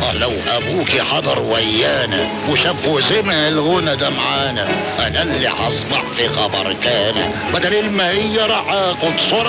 لو ابوكي حضر ويانا وشاف وسمع الغنى ده معانا، انا اللي هصبح في خبر كان بدل ما هي راح اخد صورة